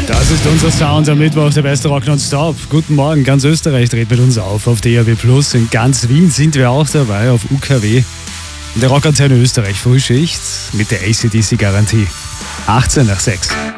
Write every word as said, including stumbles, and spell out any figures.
Das ist unser Sound am Mittwoch, der beste Rock nonstop. Guten Morgen, ganz Österreich dreht mit uns auf. Auf D A B Plus, in ganz Wien sind wir auch dabei, auf U K W. In der Rockantenne Österreich Frühschicht mit der A C D C-Garantie. achtzehn nach sechs.